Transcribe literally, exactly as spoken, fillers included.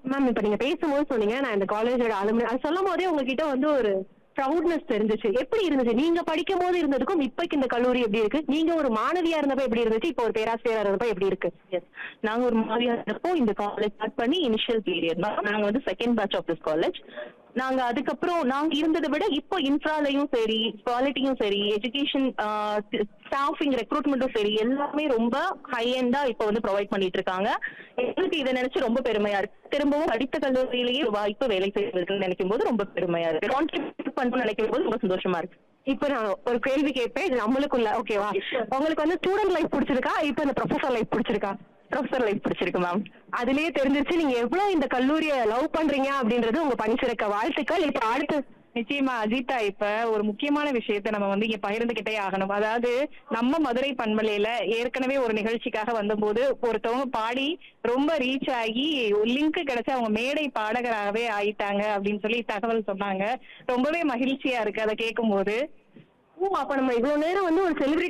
Ma'am இப்ப நீங்க பேசும்போது சொன்னீங்க நான் இந்த காலேஜோட அலுமினி அது சொல்லும் போதே உங்ககிட்ட வந்து ஒரு ப்ரௌட்னஸ் தெரிஞ்சுச்சு. எப்படி இருந்துச்சு? நீங்க படிக்கும் போது இருந்ததுக்கும் இப்பைக்கு இந்த கல்லூரி எப்படி இருக்கு? நீங்க ஒரு மாணவியா இருந்தப்ப எப்படி இருந்துச்சு? இப்போ ஒரு பேராசிரியரா இருந்தப்ப எப்படி இருக்கு? எஸ். நாங்க ஒரு மாணவியா இருந்தப்போ இந்த காலேஜ் ஸ்டார்ட் பண்ணி இனிஷியல் பீரியட் தான். நாங்க வந்து second batch of this college. நாங்க அதுக்கப்புறம் நாங்க இருந்ததை விட இப்போ இன்ஃப்ராலையும் சரி, குவாலிட்டியும் சரி, எஜுகேஷன் ஸ்டாஃபிங் ரெக்ரூட்மெண்ட்டும் சரி, எல்லாமே ரொம்ப ஹை எண்டா இப்போ வந்து ப்ரொவைட் பண்ணிட்டு இருக்காங்க. எங்களுக்கு இதை நினைச்சு ரொம்ப பெருமையா இருக்கு. திரும்பவும் படித்த கல்லூரியிலேயே ஒரு வாய்ப்பு வேலை செய்வதற்கு நினைக்கும் போது ரொம்ப பெருமையா இருக்கு. கான்ட்ரிபியூட் பண்ணணும்னு நினைக்கும் போது ரொம்ப சந்தோஷமா இருக்கு. இப்ப நான் ஒரு கேள்வி கேட்பேன். இது நம்மளுக்குள்ள ஓகேவா? உங்களுக்கு வந்து ஸ்டூடெண்ட் லைஃப் பிடிச்சிருக்கா? இப்ப இந்த ப்ரொஃபசர் லைஃப் பிடிச்சிருக்கா? ப்ரொஃபசர் லைஃப் பிடிச்சிருக்கு மேம். அதுலயே தெரிஞ்சிருச்சு நீங்க எவ்வளவு இந்த கல்லூரியை லவ் பண்றீங்க அப்படின்றது. உங்க பணி சிறக்க வாழ்த்துக்கள். இப்ப அடுத்து நிச்சயமா அஜிதா, இப்ப ஒரு முக்கியமான விஷயத்த நம்ம வந்து இங்க பகிர்ந்துகிட்டே ஆகணும். அதாவது நம்ம மதுரை பண்பலையில ஏற்கனவே ஒரு நிகழ்ச்சிக்காக வந்தபோது ஒருத்தவங்க பாடி ரொம்ப ரீச் ஆகி லிங்க் கிடைச்சு அவங்க மேடை பாடகராகவே ஆயிட்டாங்க அப்படின்னு சொல்லி தகவல் சொன்னாங்க. ரொம்பவே மகிழ்ச்சியா இருக்கு அதை கேட்கும் போது. ஓ அப்ப நம்ம இவ்வளவு நேரம் வந்து ஒரு செலிபிரிட்டி